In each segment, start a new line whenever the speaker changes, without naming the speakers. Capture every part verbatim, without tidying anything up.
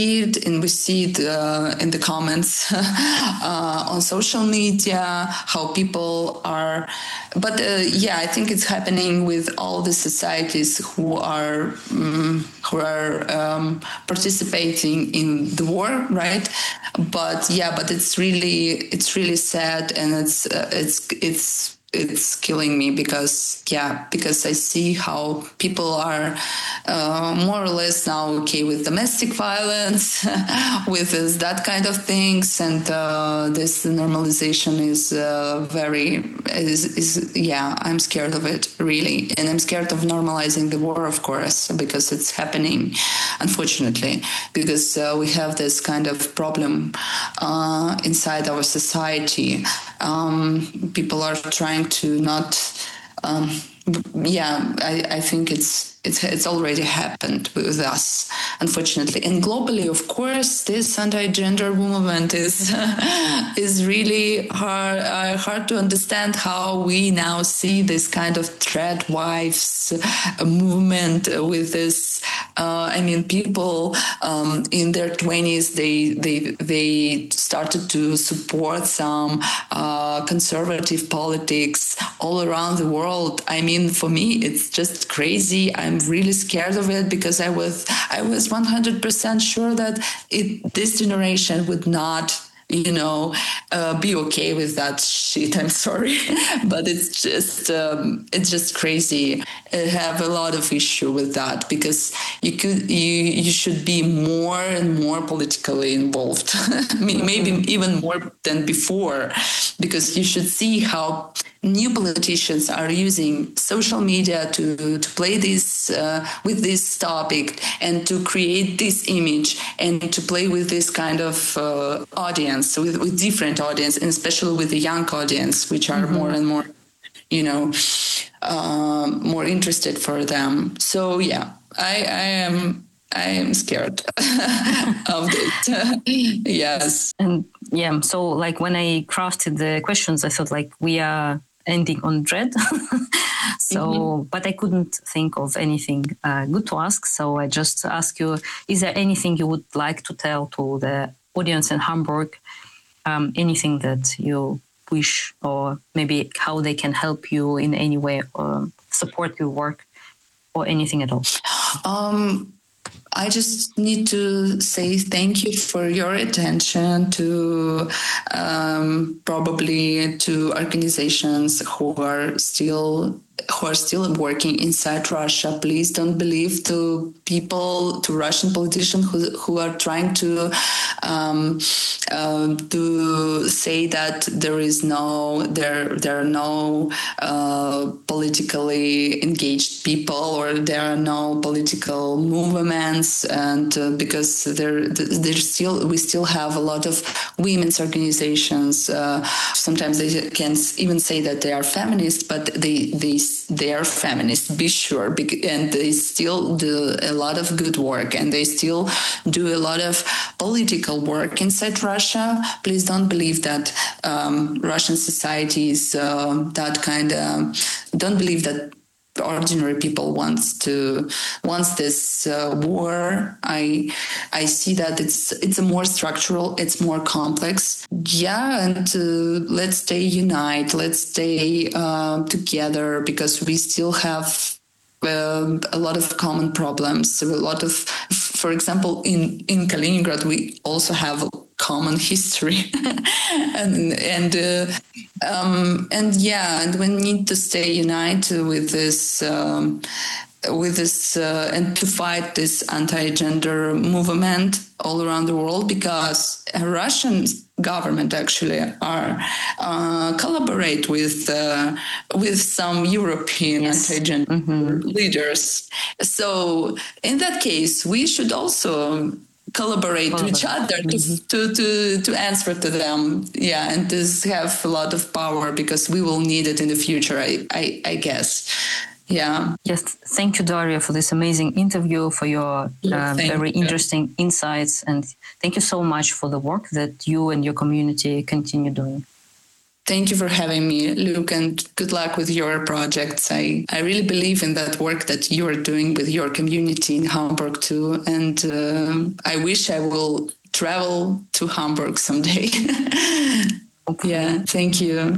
it and we see it uh, in the comments uh, on social media, how people are. But uh, yeah, I think it's happening with all the societies who are um, who are um, participating in the war, right? But yeah, but it's really it's really sad, and it's uh, it's it's. it's killing me because yeah because I see how people are uh, more or less now okay with domestic violence with this, that kind of things, and uh, this normalization is uh, very is, is yeah I'm scared of it, really, and I'm scared of normalizing the war, of course, because it's happening, unfortunately, because uh, we have this kind of problem uh, inside our society. Um, people are trying to not, um, yeah, I, I think it's it's it's already happened with us, unfortunately. And globally, of course, this anti-gender movement is is really hard uh, hard to understand how we now see this kind of thread wives movement with this. Uh, I mean, people um, in their twenties, they they they started to support some uh, conservative politics all around the world. I mean, for me, it's just crazy. I'm really scared of it because I was I was one hundred percent sure that it, this generation would not, you know, uh, be okay with that shit. I'm sorry, but it's just um, it's just crazy. I have a lot of issue with that because you could you you should be more and more politically involved. Maybe even more than before, because you should see how new politicians are using social media to, to play this uh, with this topic and to create this image and to play with this kind of uh, audience, with, with different audience, and especially with the young audience, which are mm-hmm. more and more, you know, uh, more interested for them. So yeah, I, I am I am scared of it. Yes.
And yeah, so like when I crafted the questions, I thought like we are ending on dread. so, mm-hmm. but I couldn't think of anything uh, good to ask. So I just ask you, is there anything you would like to tell to the audience in Hamburg? Um, anything that you wish, or maybe how they can help you in any way or support your work, or anything at all?
Um, I just need to say thank you for your attention to um, probably to organizations who are still who are still working inside Russia. Please don't believe to people, to Russian politicians who who are trying to um, uh, to say that there is no there there are no uh, politically engaged people, or there are no political movements, and uh, because there there's still we still have a lot of women's organizations. Uh, sometimes they can even say that they are feminist, but they they they are feminists, be sure, and they still do a lot of good work, and they still do a lot of political work inside Russia. Please don't believe that um, Russian society is uh, that kind of, don't believe that ordinary people wants to wants this uh, war. I I see that it's it's a more structural, it's more complex. Yeah, and uh, let's stay united, let's stay uh, together, because we still have uh, a lot of common problems. A lot of, for example, in in Kaliningrad, we also have a common history, and and. Uh, Um, and yeah, and we need to stay united with this, um, with this, uh, and to fight this anti-gender movement all around the world, because a Russian government actually are uh, collaborate with uh, with some European yes. anti-gender mm-hmm. leaders. So in that case, we should also collaborate to each other to, mm-hmm. to to to answer to them, yeah, and to have a lot of power, because we will need it in the future, I I, I guess. Yeah.
Yes. Thank you, Daria, for this amazing interview, for your uh, very you. interesting insights, and thank you so much for the work that you and your community continue doing.
Thank you for having me, Luke, and good luck with your projects. I, I really believe in that work that you are doing with your community in Hamburg too. And uh, I wish I will travel to Hamburg someday. Okay. Yeah, thank you.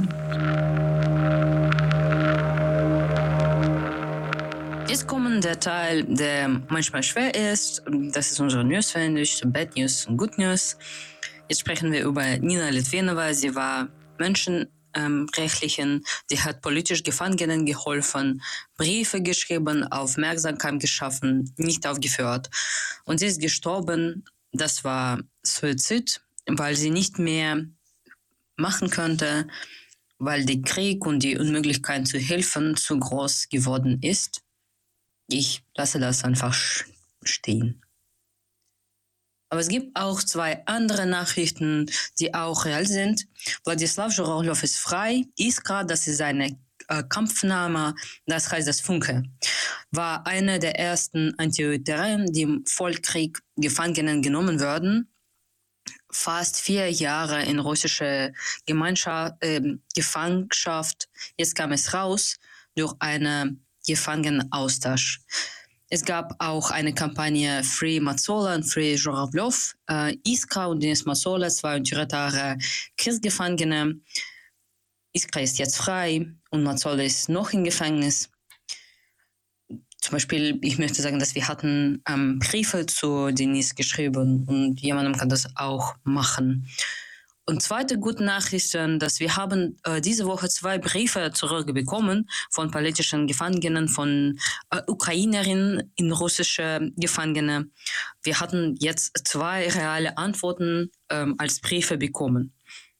Jetzt kommt der Teil, der manchmal schwer ist. Das ist unsere Newsfinish, Bad News und Good News. Jetzt sprechen wir über Nina Litvinova. Sie war Menschenrechtlerin. Ähm, sie hat politisch Gefangenen geholfen, Briefe geschrieben, Aufmerksamkeit geschaffen, nicht aufgeführt. Und sie ist gestorben. Das war Suizid, weil sie nicht mehr machen konnte, weil der Krieg und die Unmöglichkeit zu helfen zu groß geworden ist. Ich lasse das einfach stehen. Aber es gibt auch zwei andere Nachrichten, die auch real sind. Wladislaw Zhorolov ist frei. Iskra, das ist eine äh, Kampfname, das heißt das Funke, war einer der ersten Antijutären, die im Vollkrieg Gefangenen genommen wurden. Fast vier Jahre in russischer Gemeinschaft, äh, Gefangenschaft. Jetzt kam es raus durch einen Gefangenenaustausch. Es gab auch eine Kampagne Free Matsola und Free Zhorolov. Äh, Iskra und Denis Matsola, zwei untötbare Kriegsgefangene. Iskra ist jetzt frei und Matsola ist noch im Gefängnis. Zum Beispiel, ich möchte sagen, dass wir hatten ähm, Briefe zu Denis geschrieben und jemandem kann das auch machen. Und zweite gute Nachrichten, dass wir haben äh, diese Woche zwei Briefe zurückbekommen von politischen Gefangenen, von äh, Ukrainerinnen in russische Gefangene. Wir hatten jetzt zwei reale Antworten ähm, als Briefe bekommen.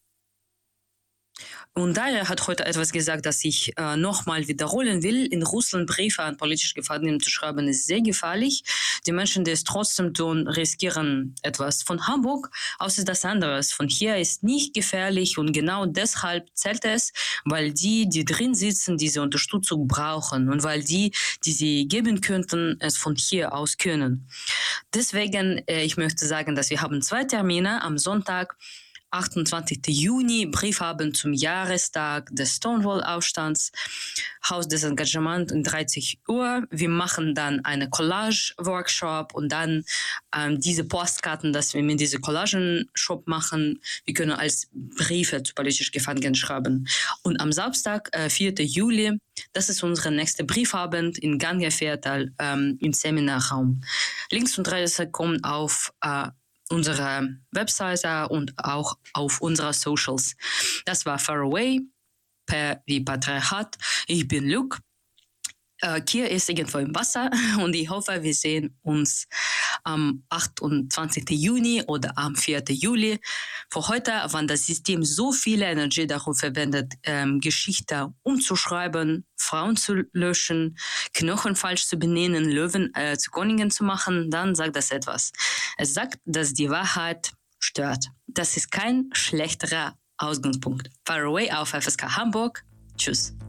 Und daher hat heute etwas gesagt, das ich äh, nochmal wiederholen will. In Russland Briefe an politische Gefangene zu schreiben, ist sehr gefährlich. Die Menschen, die es trotzdem tun, riskieren etwas. Von Hamburg aus ist das anderes. Von hier ist nicht gefährlich und genau deshalb zählt es, weil die, die drin sitzen, diese Unterstützung brauchen und weil die, die sie geben könnten, es von hier aus können. Deswegen, äh, ich möchte sagen, dass wir haben zwei Termine am Sonntag, achtundzwanzigsten Juni, Briefabend zum Jahrestag des Stonewall-Aufstands, Haus des Engagements um dreißig Uhr. Wir machen dann eine Collage-Workshop und dann ähm, diese Postkarten, dass wir mit diesem Collagen-Shop machen. Wir können als Briefe zu politisch Gefangenen schreiben. Und am Samstag, äh, vierten Juli, das ist unser nächster Briefabend in Gange-Viertel ähm, im Seminarraum. Links und Adresse kommen auf äh, unsere Webseite und auch auf unsere Socials. Das war Far Away, per wie Patriarchat. Ich bin Luke. Äh, Kier ist irgendwo im Wasser und ich hoffe, wir sehen uns am achtundzwanzigsten Juni oder am vierten Juli. Für heute, wann das System so viel Energie darauf verwendet, ähm, Geschichte umzuschreiben, Frauen zu löschen, Knochen falsch zu benennen, Löwen äh, zu Königen zu machen, dann sagt das etwas. Es sagt, dass die Wahrheit stört. Das ist kein schlechterer Ausgangspunkt. Far Away auf F S K Hamburg. Tschüss.